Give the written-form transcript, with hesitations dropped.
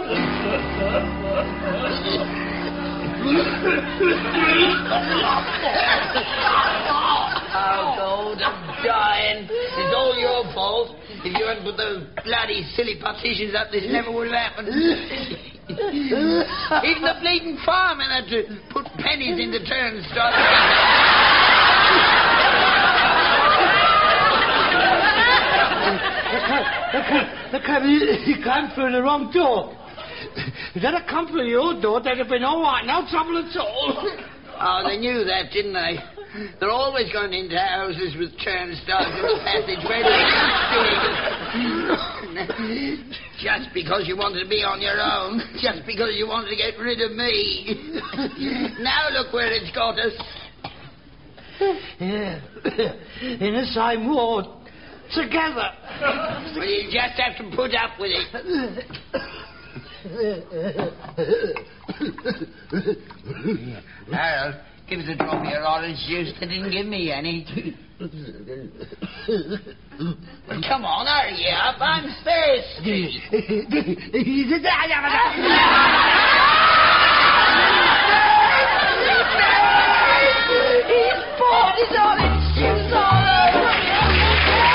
Oh, God, I'm dying. It's all your fault. If you hadn't put those bloody silly partitions up, this never would have happened. Even the bleeding fireman had to put pennies in the turnstile. You came through the wrong door. If they'd have come through your door, they'd have been all right, no trouble at all. Oh, they knew that, didn't they? They're always going into houses with turnstiles in the passageway. Just because you wanted to be on your own. Just because you wanted to get rid of me. Now look where it's got us. Yeah. In the same ward. Together. Well, you just have to put up with it. Harold, give us a drop of your orange juice. They didn't give me any. Come on, hurry up. I'm thirsty.